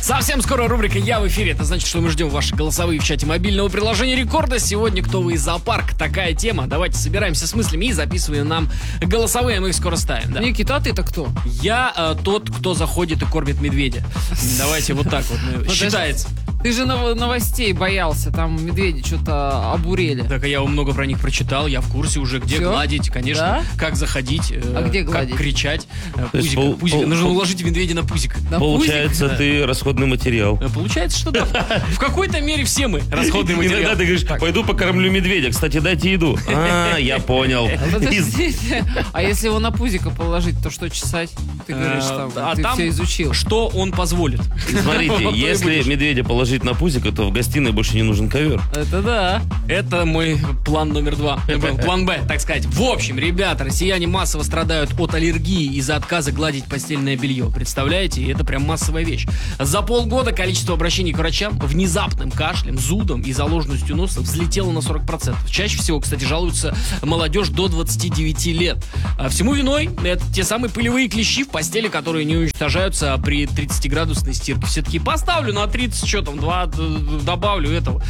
Совсем скоро рубрика «Я в эфире». Это значит, что мы ждем ваши голосовые в чате мобильного приложения Рекорда. Сегодня «Кто вы из зоопарка?» Такая тема. Давайте собираемся с мыслями и записываем нам голосовые, мы их скоро ставим. Да? Никита, а ты-то кто? Я тот, кто заходит и кормит медведя. Давайте вот так вот. Считается. Ты же новостей боялся, там медведи что-то обурели. Так, я много про них прочитал, я в курсе уже, где Всё? гладить, конечно, Да? как заходить, А где гладить? как кричать. есть Пузик. Нужно уложить медведя на пузик. На Получается, пузик? ты расходный материал. Получается, что да. В какой-то мере все мы расходный материал. Иногда ты говоришь, пойду покормлю медведя. Кстати, дайте еду. Я понял. Подождите, а если его на пузико положить, то что чесать? Ты говоришь, ты там все изучил. что он позволит. Смотрите, Вот если и будешь. медведя положить на пузико, то в гостиной больше не нужен ковер. Это да. Это мой план номер 2. План Б, так сказать. В общем, ребята, россияне массово страдают от аллергии из-за отказа гладить постельное белье. Представляете? Это прям массовая вещь. За полгода количество обращений к врачам внезапным кашлем, зудом и заложенностью носа взлетело на 40%. Чаще всего, кстати, жалуются молодежь до 29 лет. А всему виной это те самые пылевые клещи в постели, которые не уничтожаются при 30-градусной стирке. Все-таки поставлю на 30, что там, 2 добавлю этого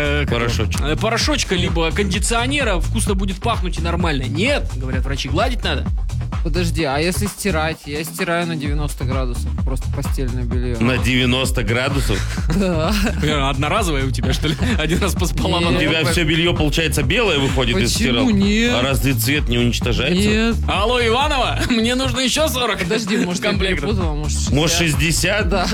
порошочка, либо кондиционера, вкусно будет пахнуть и нормально. Нет, говорят врачи, гладить надо. Подожди, а если стирать? Я стираю на 90 градусов, просто постельное белье. На 90 градусов? Да. Одноразовая у тебя, что ли? Один раз поспала на У тебя все белье, получается, белое выходит из Почему стиралки? нет? А разве цвет не уничтожается? Нет. Алло, Иванова, мне нужно еще 40. Подожди, может, я комплектов. перепутала, может 60? Может, 60? Да.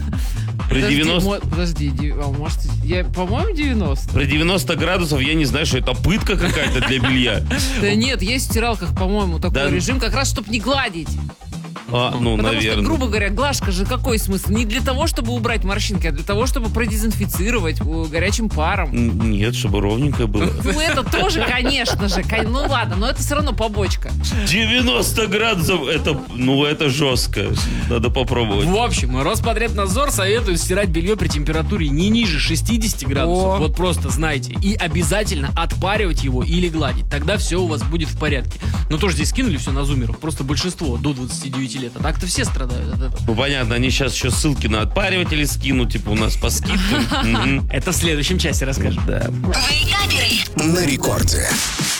При 90... Подожди, может, я, по-моему, 90. При 90 градусов я не знаю, что это пытка какая-то для белья. Да нет, есть в стиралках, по-моему, такой Да. режим, как раз, чтобы не гладить. Ну, Потому что, наверное. грубо говоря, глажка же какой смысл? Не для того, чтобы убрать морщинки, а для того, чтобы продезинфицировать горячим паром. Нет, чтобы ровненько было. Ну, это тоже, конечно же. Ну, ладно, но это все равно побочка. 90 градусов, это жестко. Надо попробовать. В общем, Роспотребнадзор советует стирать белье при температуре не ниже 60 градусов. О. Вот просто знайте. И обязательно отпаривать его или гладить. Тогда все у вас будет в порядке. Но тоже здесь скинули все на зумеров. Просто большинство до 29 лет. А так-то все страдают от этого. Ну, понятно, они сейчас еще ссылки на отпариватели скинут, типа у нас по скидкам. Это в следующем часе расскажем. Да. На рекорде.